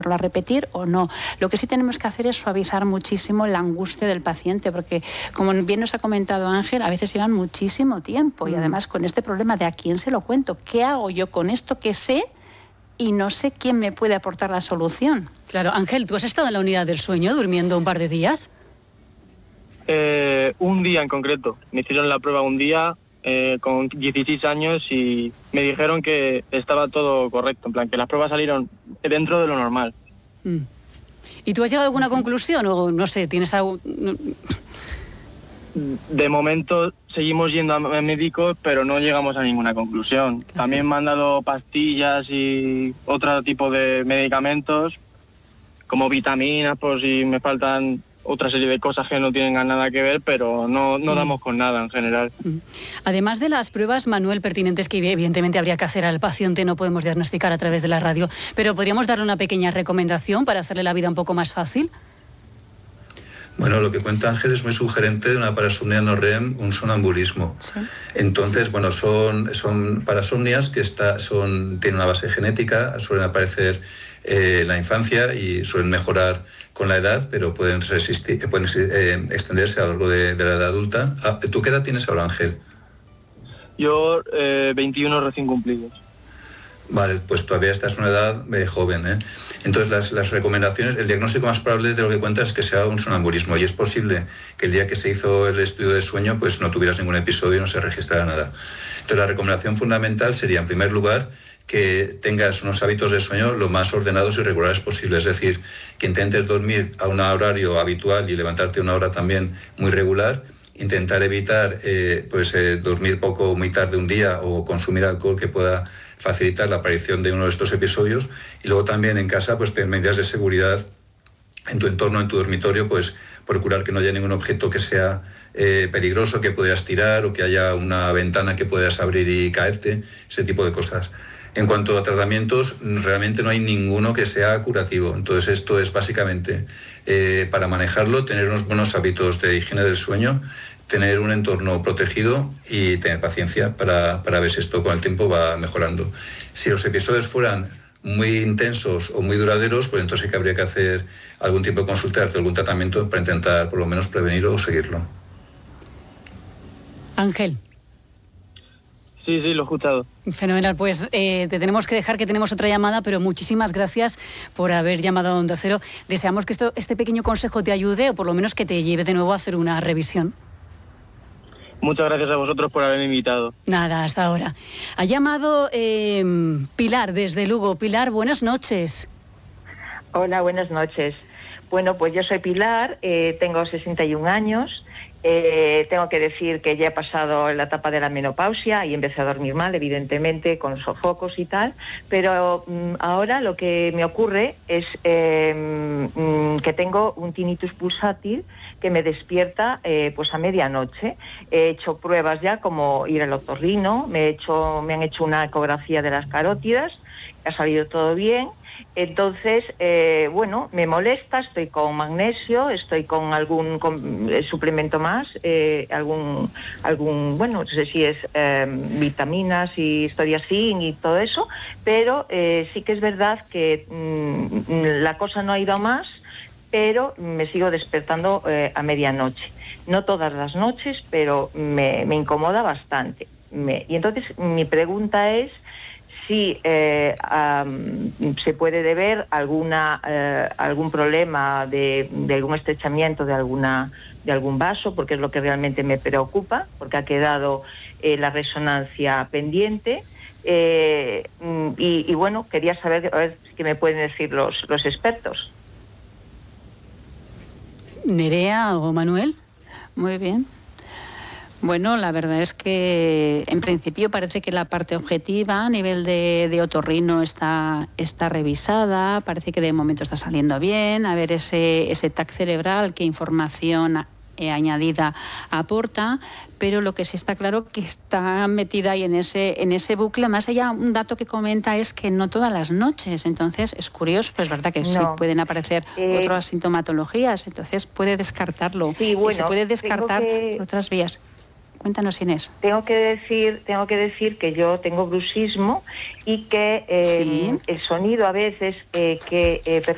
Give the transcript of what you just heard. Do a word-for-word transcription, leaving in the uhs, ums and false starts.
a repetir o no. Lo que sí tenemos que hacer es suavizar muchísimo la angustia del paciente, porque como bien nos ha comentado Ángel, a veces llevan muchísimo tiempo y además con este problema de a quién se lo cuento, qué hago yo con esto que sé y no sé quién me puede aportar la solución. Claro, Ángel, ¿tú has estado en la unidad del sueño durmiendo un par de días? Eh, un día en concreto. Me hicieron la prueba un día eh, con dieciséis años y me dijeron que estaba todo correcto, en plan, que las pruebas salieron dentro de lo normal. Mm. ¿Y tú has llegado a alguna conclusión o no sé, tienes algo...? De momento seguimos yendo a médicos, pero no llegamos a ninguna conclusión. Claro. También me han dado pastillas y otro tipo de medicamentos, como vitaminas, por si me faltan otra serie de cosas que no tienen nada que ver, pero no, no damos con nada en general. Además de las pruebas, Manuel, pertinentes que evidentemente habría que hacer al paciente, no podemos diagnosticar a través de la radio, pero ¿podríamos darle una pequeña recomendación para hacerle la vida un poco más fácil? Bueno, lo que cuenta Ángel es muy sugerente de una parasomnia no REM, un sonambulismo. Sí. Entonces, bueno, son, son parasomnias que está, son, tienen una base genética, suelen aparecer eh, en la infancia y suelen mejorar con la edad, pero pueden, resistir, pueden eh, extenderse a lo largo de, de la edad adulta. ¿Tú qué edad tienes ahora, Ángel? Yo, eh, veintiuno recién cumplidos. Vale, pues todavía estás en una edad eh, joven, ¿eh? Entonces las, las recomendaciones, el diagnóstico más probable de lo que cuenta es que sea un sonambulismo y es posible que el día que se hizo el estudio de sueño pues no tuvieras ningún episodio y no se registrara nada. Entonces la recomendación fundamental sería, en primer lugar, que tengas unos hábitos de sueño lo más ordenados y regulares posible, es decir, que intentes dormir a un horario habitual y levantarte a una hora también muy regular, intentar evitar eh, pues eh, dormir poco o muy tarde un día o consumir alcohol que pueda facilitar la aparición de uno de estos episodios, y luego también en casa pues tener medidas de seguridad en tu entorno, en tu dormitorio, pues procurar que no haya ningún objeto que sea eh, peligroso, que puedas tirar o que haya una ventana que puedas abrir y caerte, ese tipo de cosas. En cuanto a tratamientos, realmente no hay ninguno que sea curativo. Entonces esto es básicamente eh, para manejarlo, tener unos buenos hábitos de higiene del sueño, tener un entorno protegido y tener paciencia para, para ver si esto con el tiempo va mejorando. Si los episodios fueran muy intensos o muy duraderos, pues entonces sí que habría que hacer algún tipo de consulta, algún tratamiento para intentar por lo menos prevenirlo o seguirlo. Ángel. Sí, sí, lo he escuchado. Fenomenal, pues eh, te tenemos que dejar, que tenemos otra llamada, pero muchísimas gracias por haber llamado a Onda Cero. Deseamos que esto, este pequeño consejo te ayude o por lo menos que te lleve de nuevo a hacer una revisión. Muchas gracias a vosotros por haberme invitado. Nada, hasta ahora. Ha llamado eh, Pilar desde Lugo. Pilar, buenas noches. Hola, buenas noches. Bueno, pues yo soy Pilar, eh, tengo sesenta y un años. Eh, tengo que decir que ya he pasado la etapa de la menopausia y empecé a dormir mal, evidentemente, con sofocos y tal, pero mm, ahora lo que me ocurre es eh, mm, que tengo un tinnitus pulsátil que me despierta eh, pues a medianoche. He hecho pruebas ya como ir al otorrino, me, he hecho, me han hecho una ecografía de las carótidas, ha salido todo bien. Entonces, eh, bueno, me molesta, estoy con magnesio, estoy con algún con, eh, suplemento más, eh, algún, algún, bueno, no sé si es eh, vitaminas y historiacin y todo eso, pero eh, sí que es verdad que mmm, la cosa no ha ido a más, pero me sigo despertando eh, a medianoche. No todas las noches, pero me, me incomoda bastante. Me, y entonces mi pregunta es si eh, um, se puede deber alguna eh, algún problema de, de algún estrechamiento de alguna de algún vaso, porque es lo que realmente me preocupa, porque ha quedado eh, la resonancia pendiente. Eh, y, y bueno, quería saber a ver qué me pueden decir los, los expertos. Nerea o Manuel. Muy bien. Bueno, la verdad es que en principio parece que la parte objetiva a nivel de, de otorrino está, está revisada, parece que de momento está saliendo bien, a ver ese, ese T A C cerebral, qué información eh, añadida aporta, pero lo que sí está claro que está metida ahí en ese, en ese bucle. Más allá, un dato que comenta es que no todas las noches, entonces es curioso, es verdad que no. Sí pueden aparecer eh, otras sintomatologías, entonces puede descartarlo, sí, bueno, y se puede descartar que... por otras vías. Cuéntanos, Inés. Tengo que decir, tengo que decir que yo tengo bruxismo y que eh, sí. el sonido a veces eh, que eh,